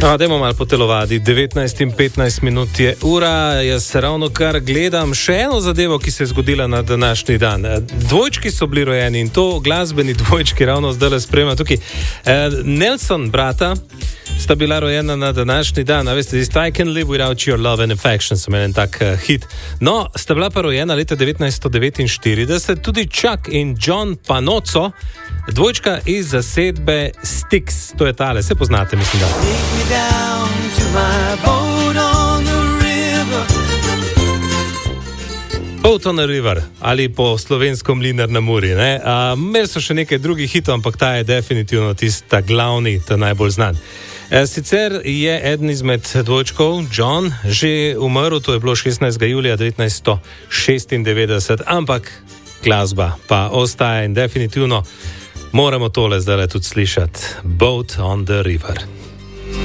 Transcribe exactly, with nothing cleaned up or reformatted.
No, dajmo malo potelovati, devetnajst in petnajst minut je ura, jaz se ravno kar gledam še eno zadevo, ki se je zgodila na današnji dan. Dvojčki so bili rojeni in to glasbeni dvojčki ravno zdaj le spremlja tukaj. Nelson brata sta bila rojena na današnji dan, a veste, zist I Can Live Without Your Love and Affection, sem en tak uh, hit. No, sta bila pa rojena leta devetnajststo devetinštirideset, tudi Chuck in John Panozzo, dvojčka iz zasedbe Styx, to je tale, se poznate, mislim, da. Take me down to my boat on the river. Boat on the River, ali po slovensko Mlinar na Muri, ne? Imeli so še nekaj drugih hitov, ampak ta je definitivno tista glavni, ta najbolj znan. E, sicer je eden izmed dvojčkov, John, že umrl, to je bilo šestnajstega julija devetnajststo šestindevetdeset, ampak glasba pa ostaja in definitivno moramo tole zdaj tudi slišati. Boat on the River.